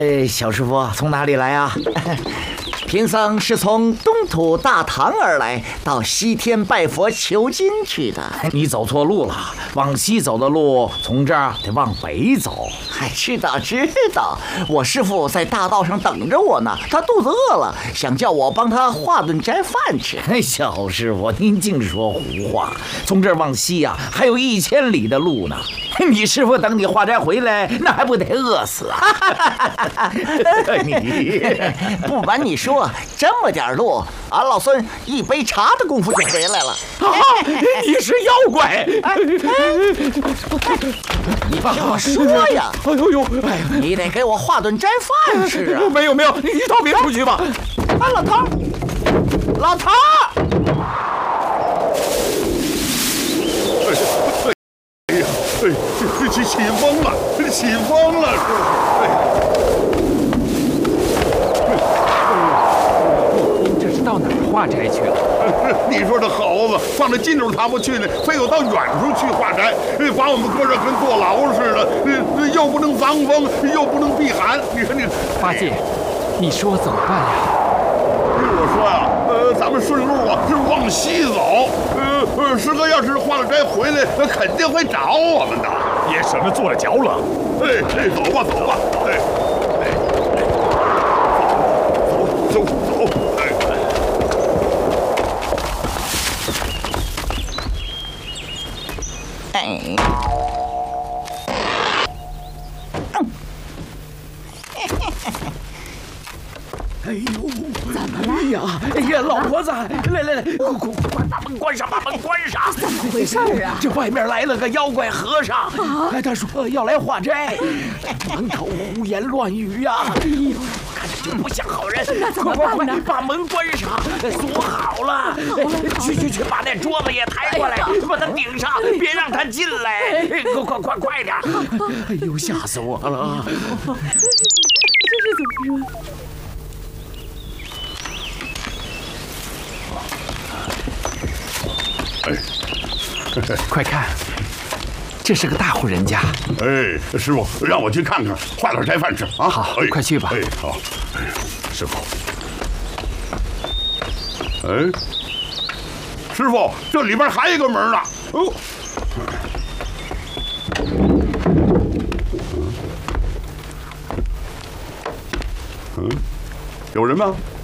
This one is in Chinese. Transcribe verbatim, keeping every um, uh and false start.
呃，小师傅从哪里来啊？贫僧是从东土大唐而来，到西天拜佛求经去的。 你走错路了，往西走的路，从这儿得往北走。 哎，知道知道，我师傅在大道上等着我呢，他肚子饿了，想叫我帮他化顿斋饭吃。 哎，小师傅，您净说胡话！从这儿往西呀、啊，还有一千里的路呢。你师傅等你化斋回来，那还不得饿死啊？ 你不瞒你说，这么点路，俺老孙一杯茶的功夫就回来了。 啊，你是妖怪！ 哎哎、你听我说呀！ 哎呦呦！哎， 你得给我化顿斋饭吃啊！ 没有没有，你到别处去吧。 啊，老头，老头！ 哎呀，哎，起起风了，起风了，哎。 这是到哪儿化斋去了？ 你说这猴子放在近处他不去呢，非要到远处去化斋，把我们搁这跟坐牢似的，又不能防风，又不能避寒。你说你， 八戒，你说怎么办呀？ 我说呀、啊，呃，咱们顺路啊，是往西走。呃呃，师哥要是化了斋回来，肯定会找我们的。 也省得坐着嚼了。 哎哎，走吧走吧，哎哎，走走走，哎。 哎， 哎呦，怎么了？哎呀，哎呀，老婆子，来来来，快快快把门关上，把门关上！ 怎么回事啊？ 这外面来了个妖怪和尚，啊、他说要来化斋，满口胡言乱语呀、啊！哎呦，我看着就不像好人。 那怎么办呢？ 把门关上，锁好了。去去去，把那桌子也抬过来，把它顶上，别让他进来。快快快快点！哎呦，吓死我了！ 这是怎么说？ 哎， 快看，这是个大户人家。 哎，师傅，让我去看看，化点斋饭吃啊！ 好， 哎、 快去吧。 哎，好。哎，师傅。哎，师傅，这里边还有一个门呢。哦。嗯，有人吗？